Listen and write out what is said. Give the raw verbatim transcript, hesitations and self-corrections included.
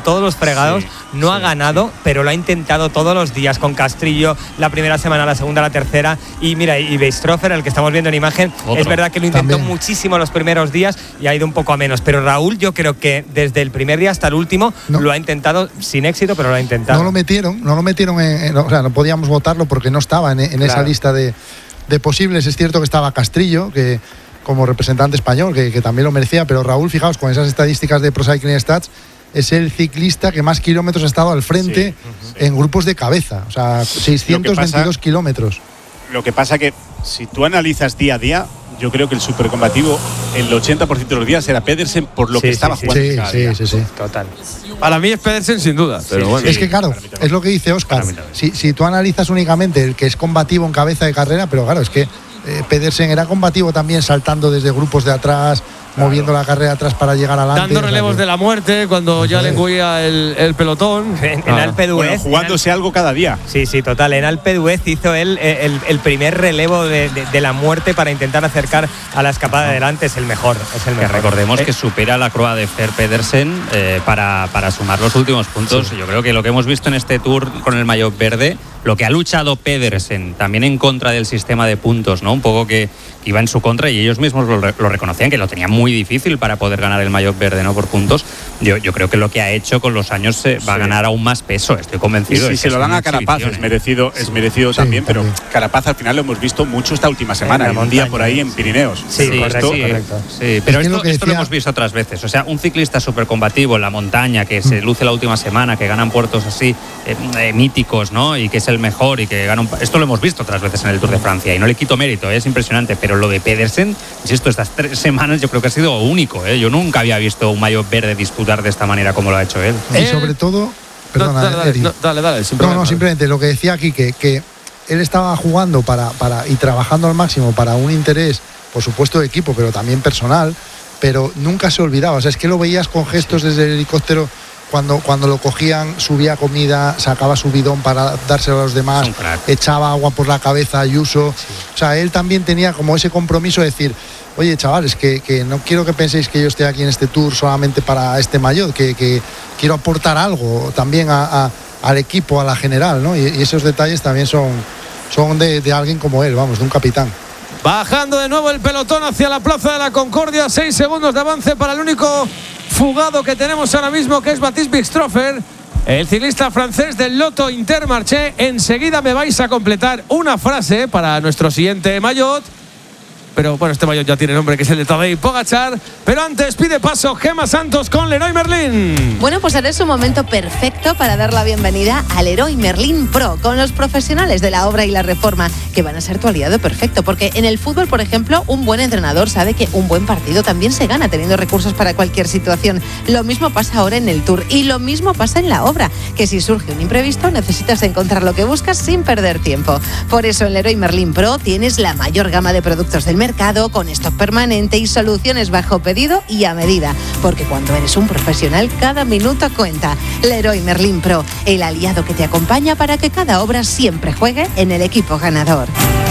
todos los fregados, sí, no sí, ha ganado, sí. pero lo ha intentado todos los días con Castrillo, la primera semana, la segunda, la tercera. Y mira, y Weistrofer, el que estamos viendo en imagen, Otro. es verdad que lo intentó También. muchísimo los primeros días y ha ido un poco a menos. Pero Raúl, yo creo que desde el primer día hasta el último no. lo ha intentado sin éxito, pero lo ha intentado. No lo metieron, no lo metieron en, en, o sea, no podíamos votarlo porque no estaba en, en claro. esa lista de, de posibles. Es cierto que estaba Castrillo, que como representante español, que, que también lo merecía, pero Raúl, fijaos, con esas estadísticas de Pro Cycling Stats, es el ciclista que más kilómetros ha estado al frente sí, sí. en grupos de cabeza, o sea, seiscientos veintidós pasa, kilómetros. Lo que pasa que si tú analizas día a día, yo creo que el supercombativo el ochenta por ciento de los días era Pedersen por lo sí, que estaba sí, jugando sí, cada sí, día. sí, sí. Total. Para mí es Pedersen sin duda, pero sí, bueno. Es que claro, es lo que dice Óscar. Si, si tú analizas únicamente el que es combativo en cabeza de carrera, pero claro, es que eh, Pedersen era combativo también saltando desde grupos de atrás, claro. moviendo la carrera atrás para llegar adelante. Dando relevos o sea, que... de la muerte cuando ya le enguía el, el pelotón. En, en ah. Alpe d'Huez. Bueno, jugándose algo cada día. Sí, sí, total. En Alpe d'Huez hizo él el, el, el primer relevo de, de, de la muerte para intentar acercar a la escapada de delante. Es el mejor. Es el mejor. Que recordemos eh. que supera la Croix de Fer Pedersen eh, para, para sumar los últimos puntos. Sí. Yo creo que lo que hemos visto en este Tour con el maillot verde, lo que ha luchado Pedersen también en contra del sistema de puntos, ¿no? Un poco que, que iba en su contra y ellos mismos lo, lo reconocían, que lo tenía muy difícil para poder ganar el maillot verde, ¿no? Por puntos. Yo, yo creo que lo que ha hecho con los años se va sí. a ganar aún más peso, estoy convencido. Y si se lo dan a Carapaz es merecido, es merecido sí, también, sí, pero también. Carapaz al final lo hemos visto mucho esta última semana, un día por ahí en Pirineos. Sí, sí, correcto, sí, correcto. sí, pero es esto, lo, que esto decía... lo hemos visto otras veces. O sea, un ciclista súper combativo en la montaña, que se luce la última semana, que ganan puertos así eh, eh, míticos, ¿no? Y que es el mejor y que gana un... Esto lo hemos visto otras veces en el Tour de Francia y no le quito mérito, ¿eh? Es impresionante, pero lo de Pedersen, insisto, estas tres semanas yo creo que ha sido único, ¿eh? Yo nunca había visto un maillot verde disputar de esta manera como lo ha hecho él. Y sobre todo, perdona, no, dale, no, dale, dale, no, no, simplemente lo que decía aquí, que, que él estaba jugando para, para y trabajando al máximo para un interés, por supuesto de equipo, pero también personal, pero nunca se olvidaba, o sea, es que lo veías con gestos desde el helicóptero. Cuando, cuando lo cogían, subía comida, sacaba su bidón para dárselo a los demás, echaba agua por la cabeza a Ayuso. Sí. O sea, él también tenía como ese compromiso de decir, oye, chavales, que, que no quiero que penséis que yo esté aquí en este tour solamente para este maillot, que, que quiero aportar algo también a, a, al equipo, a la general, ¿no? Y, y esos detalles también son, son de, de alguien como él, vamos, de un capitán. Bajando de nuevo el pelotón hacia la Plaza de la Concordia, seis segundos de avance para el único fugado que tenemos ahora mismo, que es Baptiste Weistrofer, el ciclista francés del Lotto Intermarché. Enseguida me vais a completar una frase para nuestro siguiente maillot. Pero bueno, este maillot ya tiene nombre, que es el de Tadej Pogačar. Pero antes pide paso Gemma Santos con Leroy Merlin. Bueno, pues ahora es un momento perfecto para dar la bienvenida al Leroy Merlin Pro, con los profesionales de la obra y la reforma, que van a ser tu aliado perfecto. Porque en el fútbol, por ejemplo, un buen entrenador sabe que un buen partido también se gana teniendo recursos para cualquier situación. Lo mismo pasa ahora en el Tour y lo mismo pasa en la obra, que si surge un imprevisto necesitas encontrar lo que buscas sin perder tiempo. Por eso en Leroy Merlin Pro tienes la mayor gama de productos del mercado, con stock permanente y soluciones bajo pedido y a medida, porque cuando eres un profesional cada minuto cuenta. Leroy Merlin Pro, el aliado que te acompaña para que cada obra siempre juegue en el equipo ganador.